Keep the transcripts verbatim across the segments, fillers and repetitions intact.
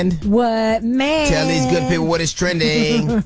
What, man? Tell these good people what is trending.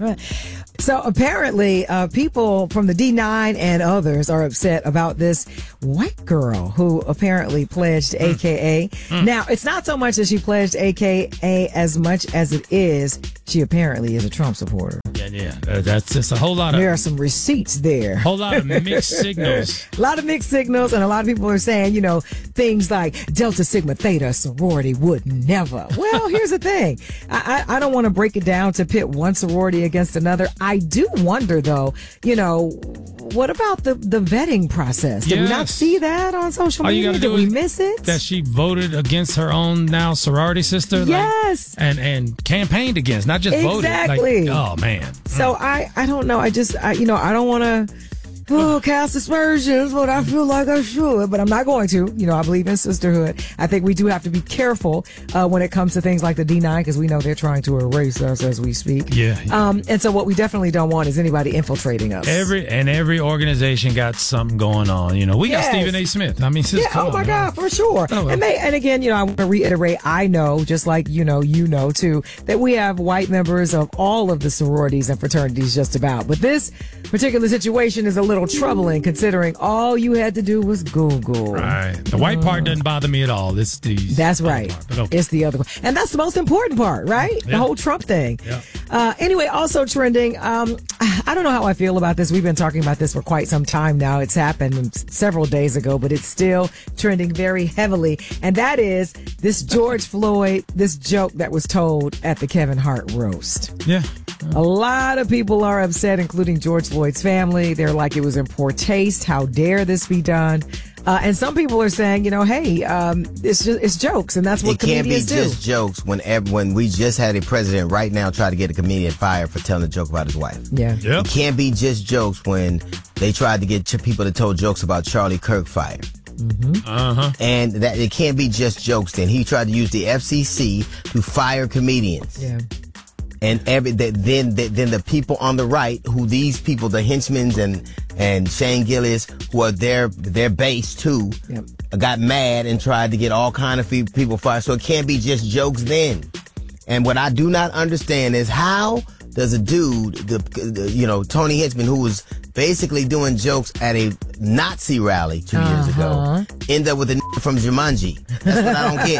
So apparently, uh, people from the D nine and others are upset about this white girl who apparently pledged mm. A K A. Mm. Now, it's not so much that she pledged A K A as much as it is she apparently is a Trump supporter. Yeah, yeah. Uh, that's just a whole lot of... There are some receipts there. A whole lot of mixed signals. A lot of mixed signals, and a lot of people are saying, you know, things like Delta Sigma Theta sorority would never. Well, here's the thing. I, I, I don't want to break it down to pit one sorority against another. I do wonder, though, you know, what about the, the vetting process? Did yes. we not see that on social All media? Did we miss it? That she voted against her own now sorority sister? Yes. Like, and, and campaigned against, not just exactly. voted. Like, oh, man. So mm. I, I don't know. I just, I, you know, I don't want to oh, cast aspersions, but I feel like I should, but I'm not going to. You know, I believe in sisterhood. I think we do have to be careful uh, when it comes to things like the D nine, because we know they're trying to erase us as we speak. Yeah, yeah. Um, and so what we definitely don't want is anybody infiltrating us. Every and every organization got something going on. You know, we yes. got Stephen A. Smith. I mean, just, yeah, oh my on, God, for sure. Oh, well. And they, and again, you know, I want to reiterate. I know, just like you know, you know too, that we have white members of all of the sororities and fraternities, just about. But this particular situation is a little troubling, considering all you had to do was Google. Right. The white part doesn't bother me at all. It's the That's right. Part, okay. It's the other one. And that's the most important part, right? Yeah. The whole Trump thing. Yeah. Uh, anyway, also trending, um, I don't know how I feel about this. We've been talking about this for quite some time now. It's happened several days ago, but it's still trending very heavily. And that is this George Floyd, this joke that was told at the Kevin Hart roast. Yeah. A lot of people are upset, including George Floyd's family. They're like, it was in poor taste. How dare this be done? Uh, and some people are saying, you know, hey, um, it's just it's jokes, and that's what it can't be comedians do. just jokes when ev- when we just had a president right now try to get a comedian fired for telling a joke about his wife. Yeah, yep. It can't be just jokes when they tried to get ch- people to tell jokes about Charlie Kirk fired. Mm-hmm. Uh-huh. And that it can't be just jokes. Then he tried to use the F C C to fire comedians. Yeah. And every then then the people on the right, who these people, the henchmen and and Shane Gillis, who are their their base too, yep. got mad and tried to get all kind of people fired. So it can't be just jokes then. And what I do not understand is how does a dude, the, the you know Tony Hinchman, who was basically doing jokes at a Nazi rally two uh-huh. years ago, end up with a n- from Jumanji. That's what I don't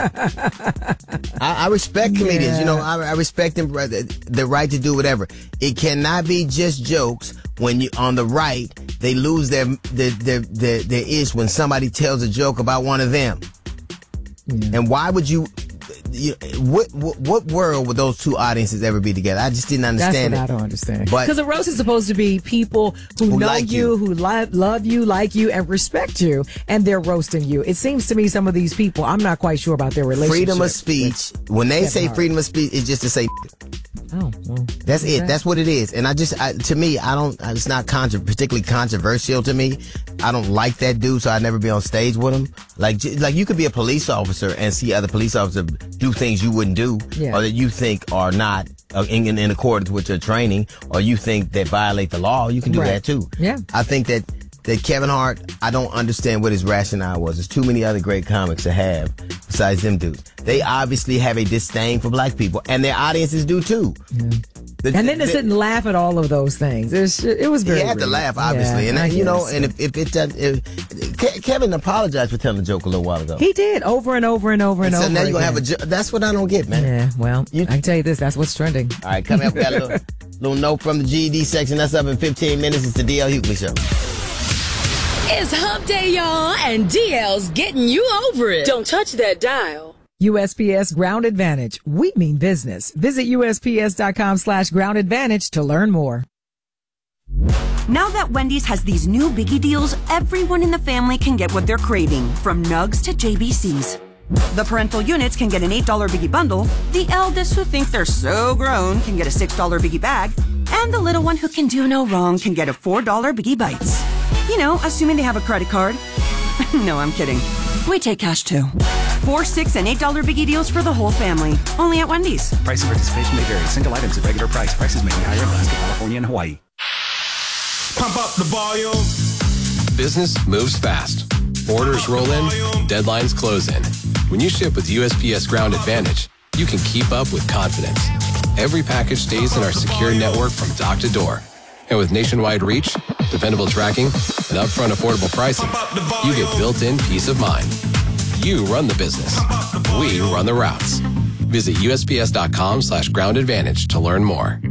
get. I, I respect comedians. Yeah. You know, I, I respect them the, the right to do whatever. It cannot be just jokes when you on the right they lose their their their their, their ish when somebody tells a joke about one of them. Yeah. And why would you? You, what, what what world would those two audiences ever be together? I just didn't understand That's what it. I don't understand. Because a roast is supposed to be people who, who know like you, you. who li- love you, like you, and respect you, and they're roasting you. It seems to me some of these people, I'm not quite sure about their relationship. Freedom of speech. When they Kevin say Hart. freedom of speech, it's just to say. Oh, well, that's it. that. That's what it is. And I just, I, to me, I don't. It's not contra- particularly controversial to me. I don't like that dude, so I'd never be on stage with him. Like, like you could be a police officer and see other police officers do things you wouldn't do, yeah. or that you think are not in, in, in accordance with your training, or you think that violate the law. You can do right. that too. Yeah. I think that. That Kevin Hart, I don't understand what his rationale was. There's too many other great comics to have besides them dudes. They obviously have a disdain for black people, and their audiences do too. Yeah. The, and then to the, sit and laugh at all of those things. It was, it was very You have rude. to laugh, obviously. Yeah, and, you know, guess. and if, if it doesn't... If, Kevin apologized for telling the joke a little while ago. He did, over and over and over and, and so over now you're going to have a again. joke. That's what I don't get, man. Yeah, well, You- I can tell you this, that's what's trending. All right, coming up, we got a little, little note from the G E D section. That's up in fifteen minutes. It's the D L Hughley Show. It's hump day, y'all, and D L's getting you over it. Don't touch that dial. U S P S Ground Advantage. We mean business. Visit U S P S dot com slash ground advantage to learn more. Now that Wendy's has these new biggie deals, everyone in the family can get what they're craving, from nugs to J B Cs. The parental units can get an eight dollar biggie bundle, the eldest who think they're so grown can get a six dollar biggie bag, and the little one who can do no wrong can get a four dollar biggie bites. You know, assuming they have a credit card. No, I'm kidding. We take cash too. Four, six, and eight dollar biggie deals for the whole family. Only at Wendy's. Price and participation may vary. Single items at regular price. Prices may be higher in Alaska, California, and Hawaii. Pump up the volume. Business moves fast. Orders roll in, deadlines close in. When you ship with U S P S Ground Advantage, you can keep up with confidence. Every package stays in our secure network from dock to door. And with nationwide reach, dependable tracking, and upfront affordable pricing, you get built-in peace of mind. You run the business. We run the routes. Visit U S P S dot com slash ground advantage to learn more.